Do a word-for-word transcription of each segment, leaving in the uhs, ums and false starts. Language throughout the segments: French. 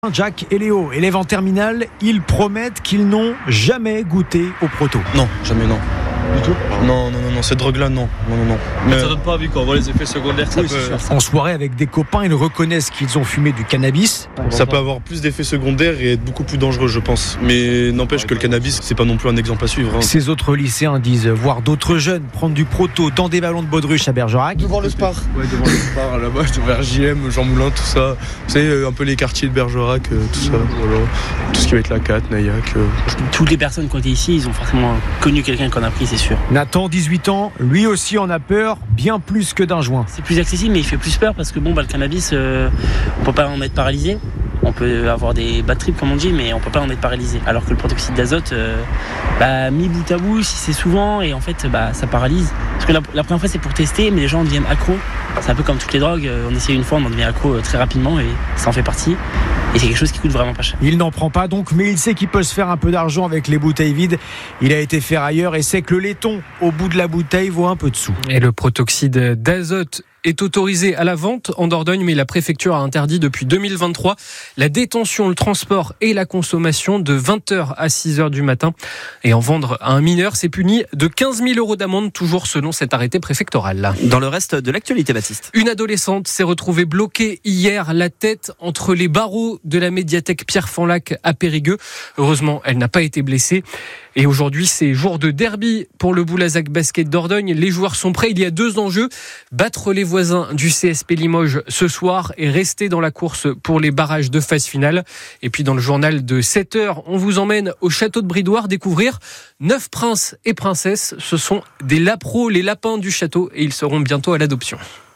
Jack et Léo, élèves en terminale, ils promettent qu'ils n'ont jamais goûté au proto. Non, jamais non. Du tout ? Non, non, non, non, cette drogue-là, non. Non, non, non. Mais ça donne pas envie quand on voit les effets secondaires, ça oui, peut... En soirée avec des copains, ils reconnaissent qu'ils ont fumé du cannabis. Ça peut avoir plus d'effets secondaires et être beaucoup plus dangereux, je pense. Mais n'empêche que le cannabis, c'est pas non plus un exemple à suivre. Hein. Ces autres lycéens disent voir d'autres jeunes prendre du proto dans des ballons de baudruche à Bergerac. Devant le Spar. Ouais, devant le Spar, là-bas, vers J M, Jean Moulin, tout ça. Vous savez, un peu les quartiers de Bergerac, tout ça. Voilà. Tout ce qui va être la Cat, Nayac. Euh... Toutes les personnes qui ont été ici, ils ont forcément connu quelqu'un qu'on a pris, c'est sûr. Nathan, dix-huit ans, lui aussi en a peur, bien plus que d'un joint. C'est plus accessible, mais il fait plus peur parce que bon, bah, le cannabis, euh, on peut pas en être paralysé. On peut avoir des bad trips comme on dit, mais on peut pas en être paralysé. Alors que le protoxyde d'azote, euh, bah, mis bout à bout, si c'est souvent, et en fait, bah, ça paralyse. Parce que la, la première fois, c'est pour tester, mais les gens deviennent accros. C'est un peu comme toutes les drogues. On essaye une fois, on en devient accro très rapidement, et ça en fait partie. Et c'est quelque chose qui coûte vraiment pas cher. Il n'en prend pas donc, mais il sait qu'il peut se faire un peu d'argent avec les bouteilles vides. Il a été ferrailleur et sait que le laiton au bout de la bouteille vaut un peu de sous. Et le protoxyde d'azote est autorisé à la vente en Dordogne, mais la préfecture a interdit depuis deux mille vingt-trois la détention, le transport et la consommation de vingt heures à six heures du matin. Et en vendre à un mineur, c'est puni de quinze mille euros d'amende, toujours selon cet arrêté préfectoral. Dans le reste de l'actualité, Baptiste. Une adolescente s'est retrouvée bloquée hier, la tête entre les barreaux de la médiathèque Pierre Fanlac à Périgueux. Heureusement, elle n'a pas été blessée. Et aujourd'hui, c'est jour de derby pour le Boulazac Basket Dordogne. Les joueurs sont prêts. Il y a deux enjeux. Battre les voisins du C S P Limoges ce soir et rester dans la course pour les barrages de phase finale. Et puis dans le journal de sept heures, on vous emmène au château de Bridoire découvrir neuf princes et princesses. Ce sont des lapros, les lapins du château, et ils seront bientôt à l'adoption.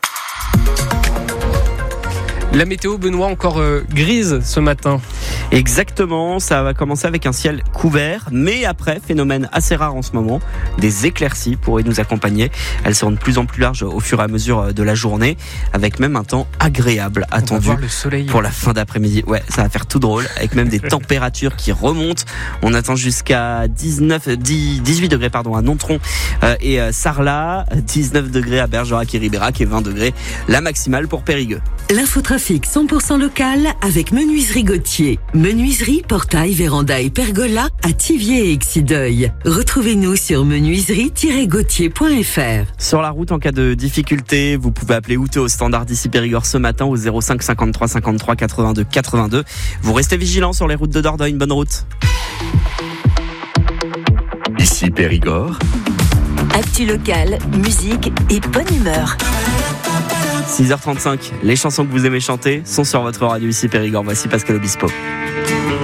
La météo, Benoît, encore euh, grise ce matin. Exactement, ça va commencer avec un ciel couvert, mais après, phénomène assez rare en ce moment, des éclaircies pourraient nous accompagner. Elles seront de plus en plus larges au fur et à mesure de la journée, avec même un temps agréable attendu le soleil pour la fin d'après-midi. Ouais, ça va faire tout drôle, avec même des températures qui remontent. On attend jusqu'à dix-neuf, dix, dix-huit degrés pardon, à Nontron euh, et euh, Sarlat, dix-neuf degrés à Bergerac et Ribérac et vingt degrés la maximale pour Périgueux. L'infotrafic cent pour cent local avec Menuiserie Gauthier. Menuiserie, portail, véranda et pergola à Thiviers et Exideuil. Retrouvez-nous sur menuiserie tiret gauthier point f r. Sur la route, en cas de difficulté, vous pouvez appeler Outé au standard d'ici Périgord ce matin au zéro cinq cinquante-trois cinquante-trois quatre-vingt-deux quatre-vingt-deux. Vous restez vigilants sur les routes de Dordogne. Bonne route. Ici Périgord. Actu local, musique et bonne humeur. six heures trente-cinq, les chansons que vous aimez chanter sont sur votre radio ici Périgord. Voici Pascal Obispo.